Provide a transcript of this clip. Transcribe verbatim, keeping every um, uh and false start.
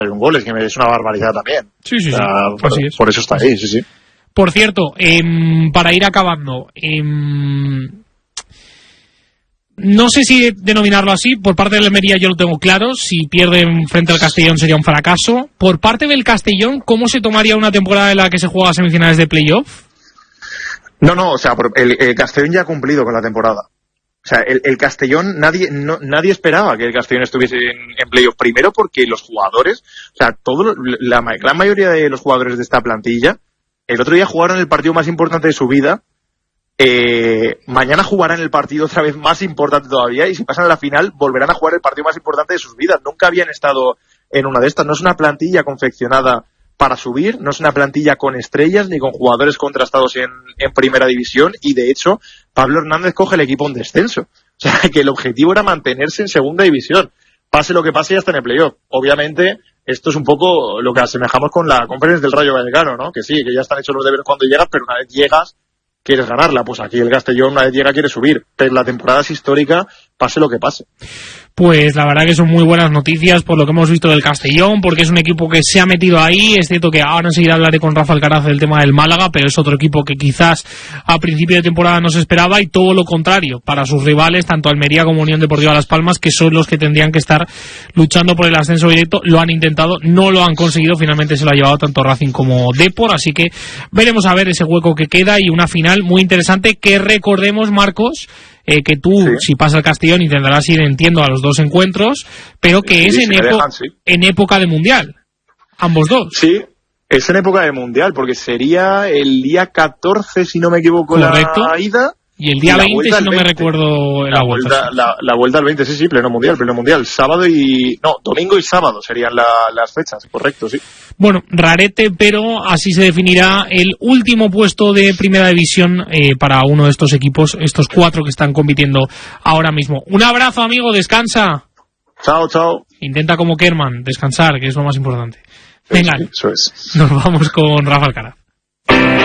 goles, que es una barbaridad también. Sí, sí, sí. O sea, por, así es. por eso está ahí, sí, sí. Por cierto, eh, para ir acabando, eh, no sé si denominarlo así. Por parte del Almería yo lo tengo claro. Si pierden frente al Castellón sería un fracaso. Por parte del Castellón, ¿cómo se tomaría una temporada en la que se juega semifinales de playoff? No, no, o sea, el, el Castellón ya ha cumplido con la temporada. O sea, el, el Castellón, nadie no, nadie esperaba que el Castellón estuviese en, en playoff. Primero porque los jugadores, o sea, todo, la gran mayoría de los jugadores de esta plantilla, el otro día jugaron el partido más importante de su vida. Eh, mañana jugarán el partido otra vez más importante todavía, y si pasan a la final volverán a jugar el partido más importante de sus vidas. Nunca habían estado en una de estas. No es una plantilla confeccionada para subir, no es una plantilla con estrellas ni con jugadores contrastados en, en primera división, y de hecho Pablo Hernández coge el equipo en descenso. O sea, que el objetivo era mantenerse en segunda división, pase lo que pase, ya está en el playoff. Obviamente esto es un poco lo que asemejamos con la Conference del Rayo Vallecano, ¿no? Que sí, que ya están hechos los deberes cuando llegas, pero una vez llegas quieres ganarla. Pues aquí el Castellón una vez llega quiere subir, pero la temporada es histórica, pase lo que pase. Pues la verdad que son muy buenas noticias por lo que hemos visto del Castellón, porque es un equipo que se ha metido ahí. Es cierto que ahora enseguida hablaré con Rafa Alcaraz del tema del Málaga, pero es otro equipo que quizás a principio de temporada no se esperaba, y todo lo contrario para sus rivales, tanto Almería como Unión Deportiva Las Palmas, que son los que tendrían que estar luchando por el ascenso directo. Lo han intentado, no lo han conseguido, finalmente se lo ha llevado tanto Racing como Depor, así que veremos a ver ese hueco que queda, y una final muy interesante que recordemos, Marcos, Eh, que tú, sí. si pasa el Castellón, intentarás ir, entiendo, a los dos encuentros, pero que sí, es en, epo- dejan, sí. en época de Mundial, ambos dos. Sí, es en época de Mundial, porque sería el día catorce, si no me equivoco, correcto, la ida. Y el día veinte, si no me recuerdo, la, la vuelta. vuelta sí. la, la vuelta al veinte, sí, sí, pleno Mundial, pleno Mundial. Sábado y... No, domingo y sábado serían la, las fechas, correcto, sí. Bueno, rarete, pero así se definirá el último puesto de Primera División eh, para uno de estos equipos, estos cuatro que están compitiendo ahora mismo. Un abrazo, amigo, descansa. Chao, chao. Intenta como Kerman, descansar, que es lo más importante. Venga, eso es. Nos vamos con Rafa Alcaraz.